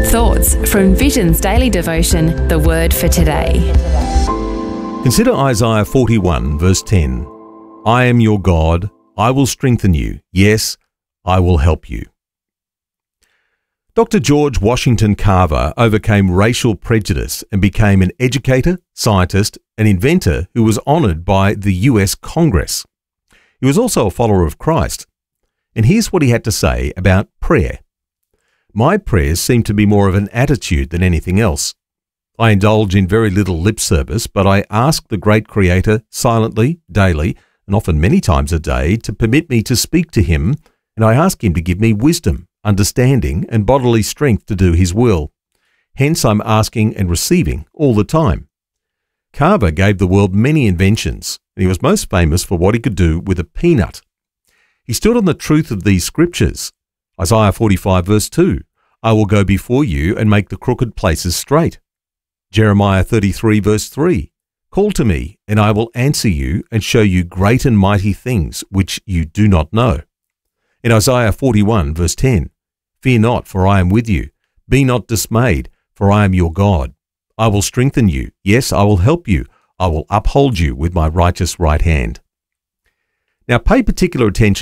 Thoughts from Vision's daily devotion, The Word for Today. Consider Isaiah 41 verse 10. I am your God, I will strengthen you. Yes, I will help you. Dr. George Washington Carver overcame racial prejudice and became an educator, scientist, and inventor who was honoured by the US Congress. He was also a follower of Christ. And here's what he had to say about prayer. My prayers seem to be more of an attitude than anything else. I indulge in very little lip service, but I ask the great Creator silently, daily, and often many times a day to permit me to speak to Him, and I ask Him to give me wisdom, understanding, and bodily strength to do His will. Hence I'm asking and receiving all the time. Carver gave the world many inventions, and he was most famous for what he could do with a peanut. He stood on the truth of these scriptures. Isaiah 45 verse 2, I will go before you and make the crooked places straight. Jeremiah 33 verse 3, call to me, and I will answer you and show you great and mighty things which you do not know. In Isaiah 41 verse 10, fear not, for I am with you. Be not dismayed, for I am your God. I will strengthen you. Yes, I will help you. I will uphold you with my righteous right hand. Now pay particular attention